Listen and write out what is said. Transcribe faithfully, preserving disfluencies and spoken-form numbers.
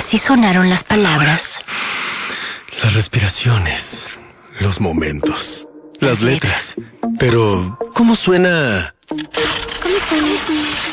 Así sonaron las palabras. Las respiraciones, los momentos, las letras. Pero, ¿cómo suena? ¿Cómo suena eso?